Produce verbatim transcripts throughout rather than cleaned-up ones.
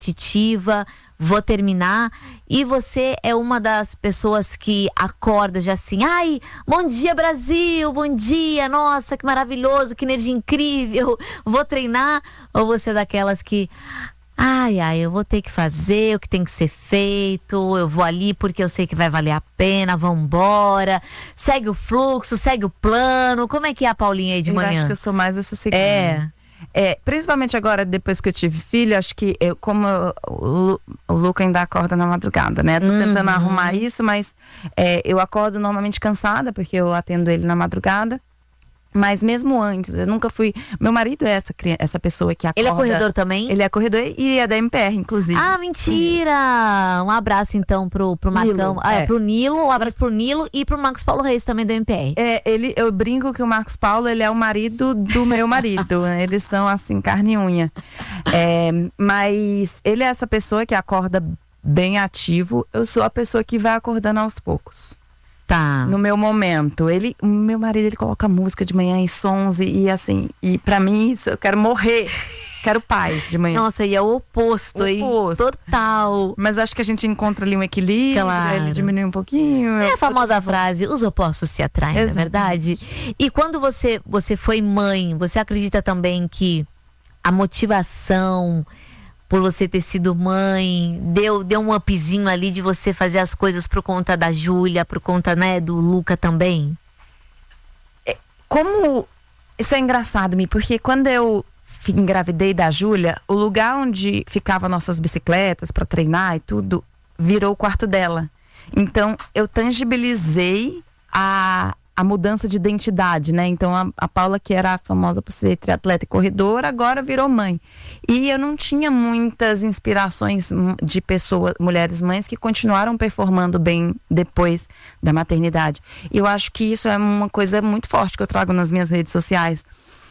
competitiva, vou terminar. E você é uma das pessoas que acorda já assim, ai, bom dia Brasil, bom dia, nossa, que maravilhoso, que energia incrível, vou treinar? Ou você é daquelas que, ai, ai, eu vou ter que fazer o que tem que ser feito, eu vou ali porque eu sei que vai valer a pena, vambora, segue o fluxo, segue o plano. Como é que é a Paulinha aí de eu manhã? Eu acho que eu sou mais essa segunda. É. É, principalmente agora, depois que eu tive filho, acho que eu, como eu, o, o Luca ainda acorda na madrugada, né? Tô Uhum. tentando arrumar isso, mas é, eu acordo normalmente cansada, porque eu atendo ele na madrugada. Mas mesmo antes, eu nunca fui... Meu marido é essa, essa pessoa que acorda... Ele é corredor também? Ele é corredor e é da M P R, inclusive. Ah, mentira! Um abraço então pro, pro Marcão. Nilo, Ah, é. é. Pro Nilo, um abraço pro Nilo e pro Marcos Paulo Reis também do M P R. É, ele, eu brinco que o Marcos Paulo, ele é o marido do meu marido. Eles são assim, carne e unha. É, mas ele é essa pessoa que acorda bem ativo. Eu sou a pessoa que vai acordando aos poucos. Tá. No meu momento. Ele, o meu marido, ele coloca música de manhã e sons e, e assim, e pra mim isso, eu quero morrer. Quero paz de manhã. Nossa, e é o oposto, hein? Oposto. Total. Mas acho que a gente encontra ali um equilíbrio, Claro. ele diminui um pouquinho. É eu- a famosa frase, os opostos se atraem, não é verdade? E quando você, você foi mãe, você acredita também que a motivação por você ter sido mãe deu, deu um upzinho ali de você fazer as coisas por conta da Júlia, por conta, né, do Luca também? Como isso é engraçado, Mi, porque quando eu fi- engravidei da Júlia, o lugar onde ficavam nossas bicicletas para treinar e tudo virou o quarto dela. Então eu tangibilizei a, a mudança de identidade, né? Então a, a Paula, que era famosa por ser triatleta e corredora, agora virou mãe. E eu não tinha muitas inspirações hum, de pessoas, mulheres mães que continuaram performando bem depois da maternidade. E eu acho que isso é uma coisa muito forte que eu trago nas minhas redes sociais.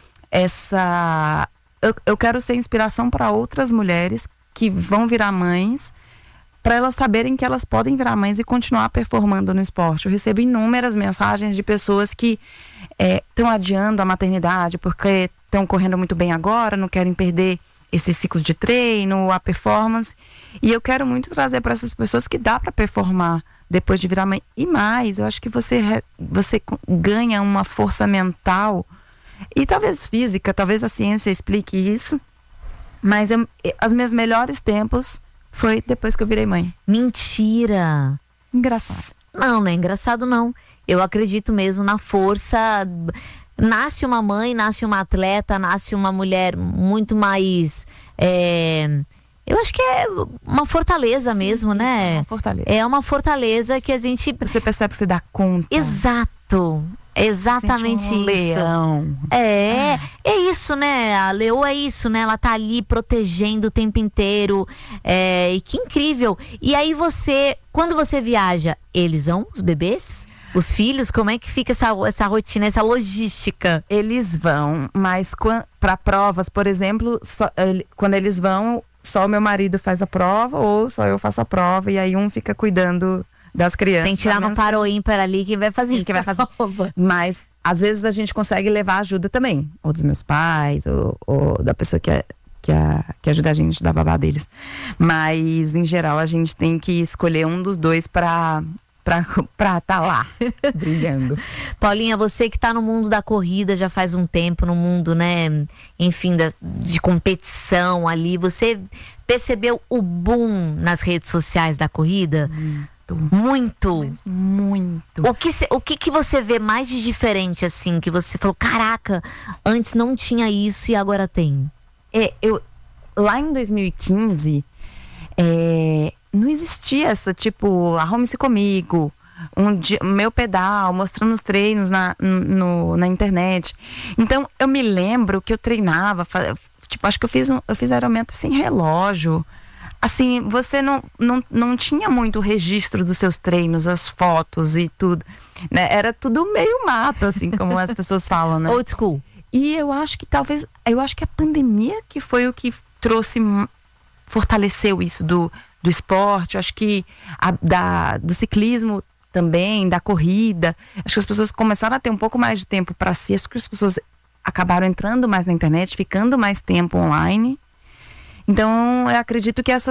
Essa eu, eu quero ser inspiração para outras mulheres que vão virar mães, para elas saberem que elas podem virar mães e continuar performando no esporte. Eu recebo inúmeras mensagens de pessoas que estão é, adiando a maternidade porque estão correndo muito bem agora, não querem perder esse ciclo de treino, a performance. E eu quero muito trazer para essas pessoas que dá para performar depois de virar mãe. E mais, eu acho que você, você ganha uma força mental e talvez física, talvez a ciência explique isso, mas eu, os meus melhores tempos foi depois que eu virei mãe. Mentira! Engraçado. Não, não é engraçado não. Eu acredito mesmo na força. Nasce uma mãe, nasce uma atleta, nasce uma mulher muito mais... É... Eu acho que é uma fortaleza. Sim, mesmo, né? É uma fortaleza. É uma fortaleza que a gente... Você percebe que você dá conta. Exato. Exatamente um isso. Leão. É, ah. é isso, né? A leoa é isso, né? Ela tá ali protegendo o tempo inteiro. É, e que incrível. E aí você, quando você viaja, eles vão, os bebês? Os filhos? Como é que fica essa, essa rotina, essa logística? Eles vão, mas para provas, por exemplo, só, ele, quando eles vão, só o meu marido faz a prova ou só eu faço a prova e aí um fica cuidando das crianças. Tem que tirar no par ou ímpar ali que vai fazer. Que vai fazer. Mas às vezes a gente consegue levar ajuda também, ou dos meus pais, ou, ou da pessoa que, é, que, é, que ajuda a gente, da babá deles. Mas em geral a gente tem que escolher um dos dois para pra estar tá lá, brilhando. Paulinha, você que tá no mundo da corrida já faz um tempo, no mundo, né, enfim, da, de competição ali, você percebeu o boom nas redes sociais da corrida? Hum. Muito. Mas muito. O que, cê, o que que você vê mais de diferente, assim, que você falou, caraca, antes não tinha isso e agora tem? É, eu, lá em dois mil e quinze, é, não existia essa, tipo, arrume-se comigo, um dia, meu pedal, mostrando os treinos na, no, na internet. Então, eu me lembro que eu treinava, tipo, acho que eu fiz, um, eu fiz aeromento sem relógio. Assim, você não, não, não tinha muito registro dos seus treinos, as fotos e tudo, né? Era tudo meio mato, assim, como as pessoas falam, né? Old school. E eu acho que talvez, eu acho que a pandemia que foi o que trouxe, fortaleceu isso do, do esporte, acho que a, da, do ciclismo também, da corrida. Acho que as pessoas começaram a ter um pouco mais de tempo para si, acho que as pessoas acabaram entrando mais na internet, ficando mais tempo online. Então, eu acredito que essa